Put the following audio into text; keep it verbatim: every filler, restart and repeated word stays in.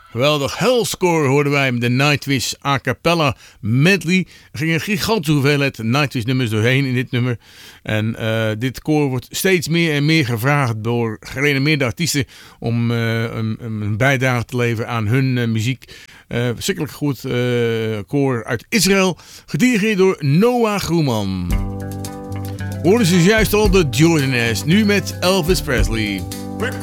Geweldig. Hellscore hoorden wij de Nightwish a cappella medley. Er ging een gigantische hoeveelheid Nightwish nummers doorheen in dit nummer. En uh, dit koor wordt steeds meer en meer gevraagd door gerenommeerde artiesten om uh, een, een bijdrage te leveren aan hun uh, muziek. Uh, verschrikkelijk goed uh, koor uit Israël, gedirigeerd door Noah Groeman. Hoorden ze juist al de Jordanaires, nu met Elvis Presley.